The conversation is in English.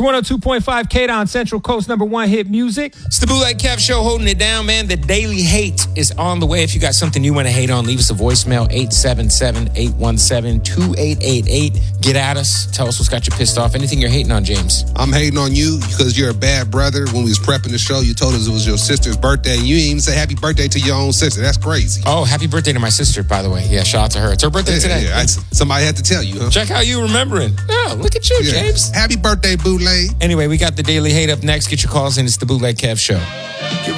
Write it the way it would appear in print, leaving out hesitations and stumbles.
102.5 K-Don, Central Coast #1 hit music. It's the Bootleg Kev Show holding it down, man. The Daily Hate is on the way. If you got something you want to hate on, leave us a voicemail, 877-817-2888. Get at us. Tell us what's got you pissed off. Anything you're hating on, James? I'm hating on you because you're a bad brother. When we was prepping the show, you told us it was your sister's birthday, and you didn't even say happy birthday to your own sister. That's crazy. Oh, happy birthday to my sister, by the way. Yeah, shout out to her. It's her birthday today. Yeah, somebody had to tell you, huh? Check how you remembering. Oh, look at you, James. Happy birthday, Bootleg. Anyway, we got the Daily Hate up next. Get your calls in. It's the Bootleg Kev Show.